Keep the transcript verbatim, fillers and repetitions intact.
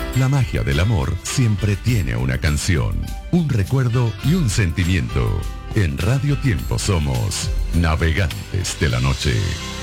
La magia del amor siempre tiene una canción, un recuerdo y un sentimiento. En Radio Tiempo somos Navegantes de la Noche.